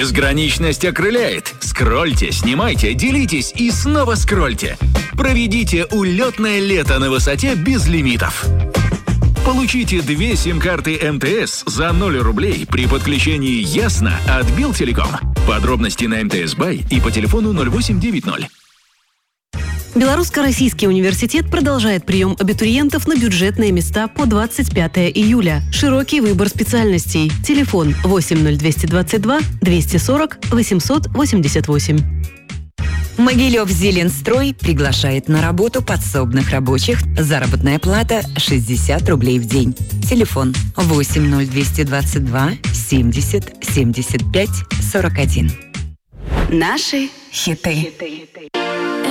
Безграничность окрыляет. Скрольте, снимайте, делитесь и снова скрольте. Проведите улетное лето на высоте без лимитов. Получите 2 сим-карты МТС за 0 рублей при подключении «Ясно» от Билтелеком. Подробности на МТС Бай и по телефону 0890. Белорусско-Российский университет продолжает прием абитуриентов на бюджетные места по 25 июля. Широкий выбор специальностей. Телефон 80222 240 888. Могилев-Зеленстрой приглашает на работу подсобных рабочих. Заработная плата 60 рублей в день. Телефон 80222 70 75 41. Наши хиты.